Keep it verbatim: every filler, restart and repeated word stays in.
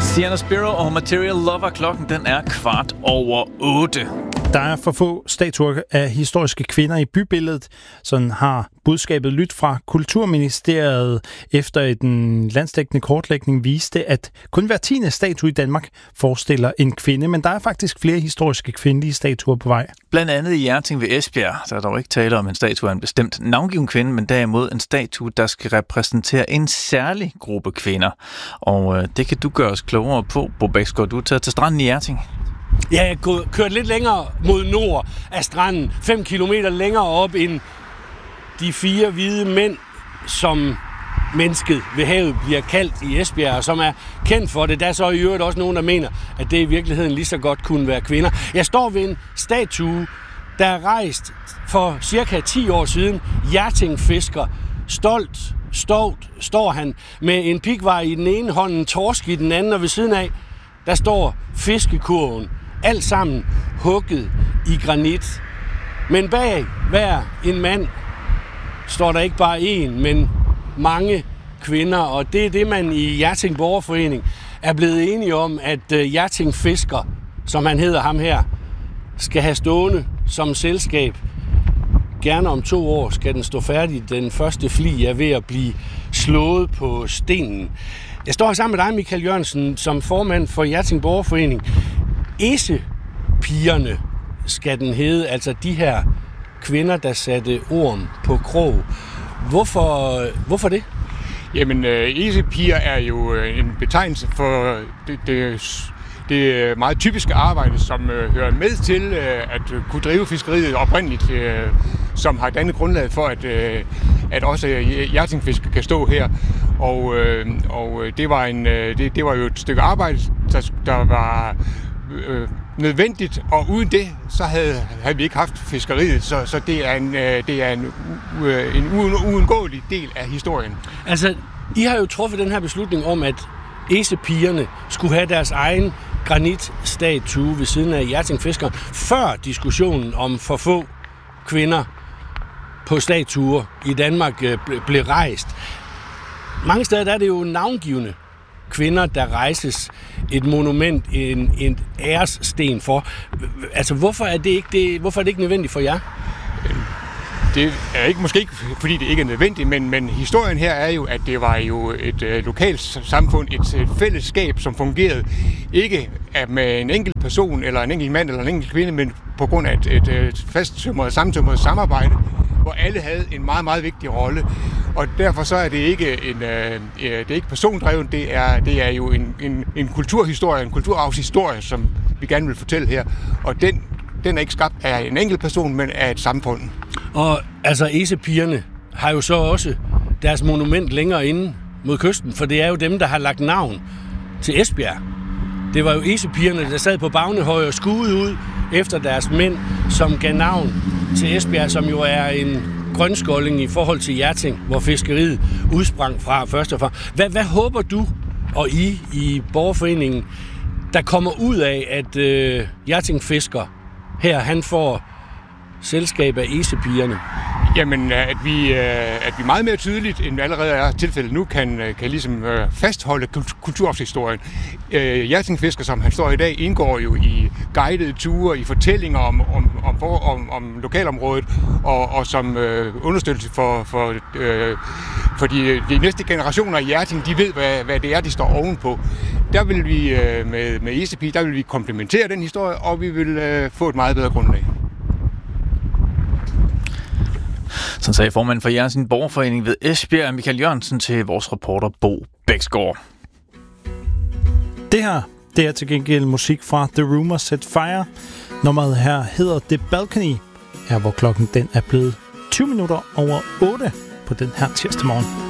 Sienna Spiro og Material Lover. Klokken den er kvart over otte. Der er for få statuer af historiske kvinder i bybilledet. Sådan har budskabet lyttet fra Kulturministeriet efter en landsdækkende kortlægning viste, at kun hver tiende statue i Danmark forestiller en kvinde, men der er faktisk flere historiske kvindelige statuer på vej. Blandt andet i Hjerting ved Esbjerg, der er dog ikke tale om en statue af en bestemt navngiven kvinde, men derimod en statue, der skal repræsentere en særlig gruppe kvinder. Og øh, det kan du gøre os klogere på, Bo Bæksgaard. Du er taget til stranden i Hjerting. Ja, jeg har kørt lidt længere mod nord af stranden, fem kilometer længere op end de fire hvide mænd, som mennesket ved havet bliver kaldt i Esbjerg, og som er kendt for det. Der er så i øvrigt også nogen, der mener, at det i virkeligheden lige så godt kunne være kvinder. Jeg står ved en statue, der er rejst for cirka ti år siden. Hjerting-fisker. Stolt, stolt står han med en pikvej i den ene hånd, en torsk i den anden, og ved siden af, der står fiskekurven. Alt sammen hugget i granit. Men bag hver en mand står der ikke bare én, men mange kvinder. Og det er det, man i Hjerting Borgerforening er blevet enige om, at Hjerting Fisker, som han hedder ham her, skal have stående som selskab. Gerne om to år skal den stå færdig. Den første fli er ved at blive slået på stenen. Jeg står her sammen med dig, Michael Jørgensen, som formand for Hjerting Borgerforening. Esepigerne skal den hedde, altså de her kvinder, der satte orm på krog. Hvorfor, hvorfor det? Jamen, øh, esepiger er jo en betegnelse for det, det, det meget typiske arbejde, som øh, hører med til øh, at kunne drive fiskeriet oprindeligt, øh, som har dannet grundlag for, at, øh, at også hjertingfisker kan stå her. Og, øh, og det, var en, øh, det, det var jo et stykke arbejde, der, der var øh, nødvendigt, og uden det, så havde, havde vi ikke haft fiskeriet. Så, så det er en, øh, det er en, øh, en uundgåelig del af historien. Altså, I har jo truffet den her beslutning om, at esepigerne skulle have deres egen granitstatue ved siden af Hjertingfiskeren, før diskussionen om for få kvinder på statuer i Danmark øh, blev rejst. Mange steder der er det jo navngivende kvinder, der rejses et monument, en, en æressten for. Altså, hvorfor er det ikke, det, hvorfor er det ikke nødvendigt for jer? Det er ikke, måske ikke, fordi det ikke er nødvendigt, men, men historien her er jo, at det var jo et øh, lokalt samfund, et, et fællesskab, som fungerede ikke med en enkelt person, eller en enkelt mand, eller en enkelt kvinde, men på grund af et, et, et fasttømret, samtømret samarbejde, hvor alle havde en meget, meget vigtig rolle. Og derfor så er det ikke en, øh, det er ikke persondrevet, det er, det er jo en, en, en kulturhistorie, en kulturarvshistorie, som vi gerne vil fortælle her. Og den, den er ikke skabt af en enkelt person, men af et samfund. Og altså, esepigerne har jo så også deres monument længere inde mod kysten, for det er jo dem, der har lagt navn til Esbjerg. Det var jo esepigerne, der sad på Bagnehøj og skuede ud efter deres mænd, som gav navn til Esbjerg, som jo er en grønskolding i forhold til Hjerting, hvor fiskeriet udsprang fra først og fremmest. Hvad, hvad håber du og I i Borgerforeningen, der kommer ud af, at øh, Hjerting Fisker her, han får selskab af esepigerne? Jamen, at vi, at vi meget mere tydeligt, end allerede er tilfældet nu, kan, kan ligesom fastholde kulturarvshistorien. Hjertingfisker, som han står i dag, indgår jo i guidede ture, i fortællinger om, om, om, om, om lokalområdet, og, og som øh, understøttelse for, for, øh, for de, de næste generationer i Hjerting, de ved, hvad, hvad det er, de står ovenpå. Der vil vi øh, med, med esepige, der vil vi komplementere den historie, og vi vil øh, få et meget bedre grundlag. Sådan sagde formanden for Hjerting Borgerforening ved Esbjerg, Michael Jørgensen, til vores reporter Bo Bæksgaard. Det her, det er til gengæld musik fra The Rumor Set Fire. Nummeret her hedder The Balcony, her hvor klokken den er blevet tyve minutter over otte på den her tirsdag morgen.